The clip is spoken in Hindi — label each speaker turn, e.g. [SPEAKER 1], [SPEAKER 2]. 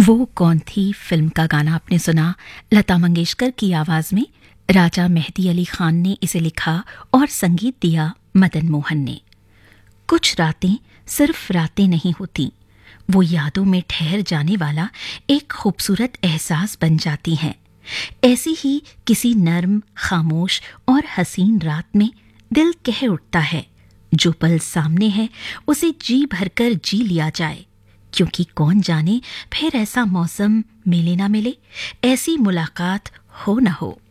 [SPEAKER 1] वो कौन थी फिल्म का गाना आपने सुना लता मंगेशकर की आवाज में। राजा मेहदी अली खान ने इसे लिखा और संगीत दिया मदन मोहन ने। कुछ रातें सिर्फ रातें नहीं होती, वो यादों में ठहर जाने वाला एक खूबसूरत एहसास बन जाती हैं। ऐसी ही किसी नर्म, खामोश और हसीन रात में दिल कह उठता है, जो पल सामने है उसे जी भरकर जी लिया जाए, क्योंकि कौन जाने फिर ऐसा मौसम मिले ना मिले, ऐसी मुलाकात हो ना हो।